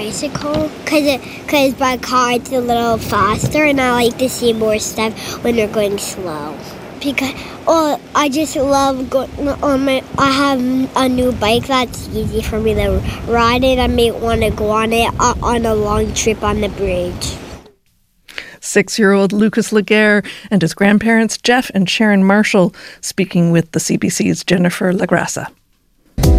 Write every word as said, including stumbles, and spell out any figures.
bicycle because it, cause by car it's a little faster, and I like to see more stuff when they're going slow. Because oh, I just love going on my. I have a new bike that's easy for me to ride it. I may want to go on it uh, on a long trip on the bridge. Six-year-old Lucas Laguerre and his grandparents Jeff and Sharon Marshall speaking with the C B C's Jennifer LaGrassa.